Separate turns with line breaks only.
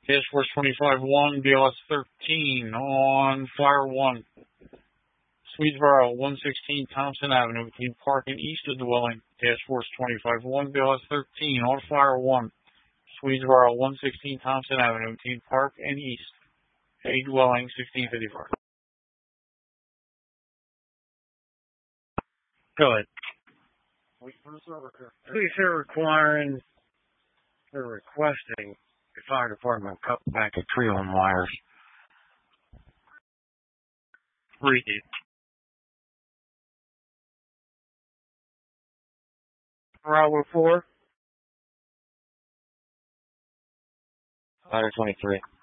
Task Force 25-1, BLS 13 on Fire 1. Swedesboro, 116 Thompson Avenue, between Park and east of dwelling. Task Force 25-1, BLS 13 on Fire 1. Swedesboro, 116 Thompson Avenue, between Park and east. A dwelling, 1654.
Go ahead. Police are requesting the fire department cut back a tree on wires.
Read it.
Bravo 4.
Fire 23.